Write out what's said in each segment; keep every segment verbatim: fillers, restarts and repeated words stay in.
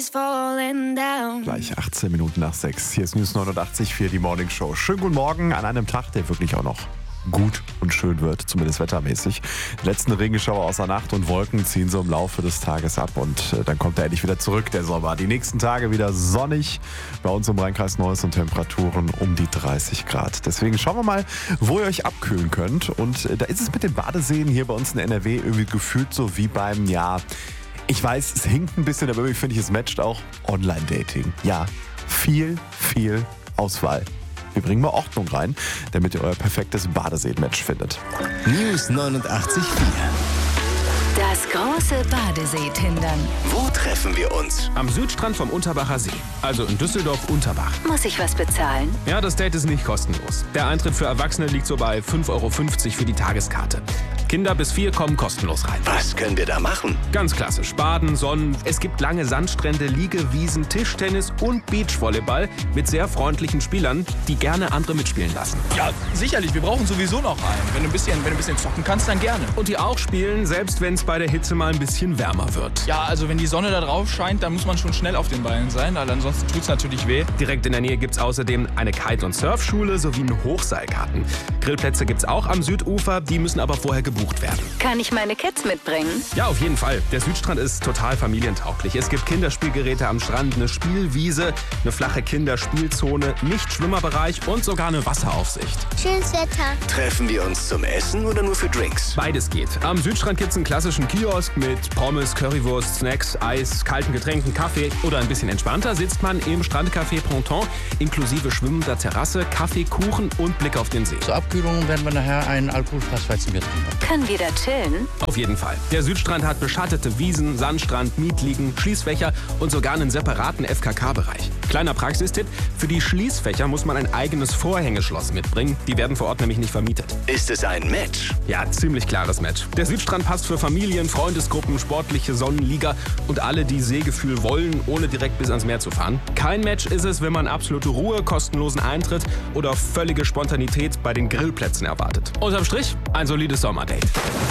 Gleich achtzehn Minuten nach sechs. Hier ist News neunundachtzig für die Morning Show. Schönen guten Morgen an einem Tag, der wirklich auch noch gut und schön wird, zumindest wettermäßig. Die letzten Regenschauer außer Nacht und Wolken ziehen so im Laufe des Tages ab und äh, dann kommt er endlich wieder zurück, der Sommer. Die nächsten Tage wieder sonnig, bei uns im Rheinkreis Neuss und Temperaturen um die dreißig Grad. Deswegen schauen wir mal, wo ihr euch abkühlen könnt. Und äh, da ist es mit den Badeseen hier bei uns in N R W irgendwie gefühlt so wie beim, ja, ich weiß, es hinkt ein bisschen, aber irgendwie finde ich, es matcht auch Online-Dating. Ja, viel, viel Auswahl. Wir bringen mal Ordnung rein, damit ihr euer perfektes Badesee-Match findet. News neunundachtzig Komma vier. Das große Badesee-Tindern. Wo treffen wir uns? Am Südstrand vom Unterbacher See, also in Düsseldorf-Unterbach. Muss ich was bezahlen? Ja, das Date ist nicht kostenlos. Der Eintritt für Erwachsene liegt so bei fünf Euro fünfzig für die Tageskarte. Kinder bis vier kommen kostenlos rein. Was können wir da machen? Ganz klassisch. Baden, Sonnen. Es gibt lange Sandstrände, Liegewiesen, Tischtennis und Beachvolleyball mit sehr freundlichen Spielern, die gerne andere mitspielen lassen. Ja, sicherlich. Wir brauchen sowieso noch einen. Wenn du ein bisschen, wenn du ein bisschen zocken kannst, dann gerne. Und die auch spielen, selbst wenn es bei der Hitze mal ein bisschen wärmer wird. Ja, also wenn die Sonne da drauf scheint, dann muss man schon schnell auf den Beinen sein, weil ansonsten tut's natürlich weh. Direkt in der Nähe gibt's außerdem eine Kite- und Surfschule sowie einen Hochseilgarten. Grillplätze gibt's auch am Südufer, die müssen aber vorher gebucht werden. Kann ich meine Kids mitbringen? Ja, auf jeden Fall. Der Südstrand ist total familientauglich. Es gibt Kinderspielgeräte am Strand, eine Spielwiese, eine flache Kinderspielzone, Nichtschwimmerbereich und sogar eine Wasseraufsicht. Schönes Wetter. Treffen wir uns zum Essen oder nur für Drinks? Beides geht. Am Südstrand gibt's einen klassischen Kiosk mit Pommes, Currywurst, Snacks, Eis, kalten Getränken, Kaffee. Oder ein bisschen entspannter sitzt man im Strandcafé Ponton, inklusive schwimmender Terrasse, Kaffee, Kuchen und Blick auf den See. Zur Abkühlung werden wir nachher ein alkoholfreies Weizenbier trinken. Können wir da chillen? Auf jeden Fall. Der Südstrand hat beschattete Wiesen, Sandstrand, Mietliegen, Schließfächer und sogar einen separaten F K K-Bereich. Kleiner Praxistipp, für die Schließfächer muss man ein eigenes Vorhängeschloss mitbringen. Die werden vor Ort nämlich nicht vermietet. Ist es ein Match? Ja, ziemlich klares Match. Der Südstrand passt für Familien, Freundesgruppen, sportliche Sonnenliga und alle, die Seegefühl wollen, ohne direkt bis ans Meer zu fahren. Kein Match ist es, wenn man absolute Ruhe, kostenlosen Eintritt oder völlige Spontanität bei den Grillplätzen erwartet. Unterm Strich ein solides Sommerdate.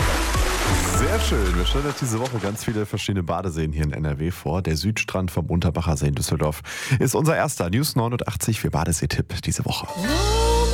Sehr schön. Wir stellen euch diese Woche ganz viele verschiedene Badeseen hier in N R W vor. Der Südstrand vom Unterbacher See in Düsseldorf ist unser erster News neunundachtzig für Badesee-Tipp diese Woche.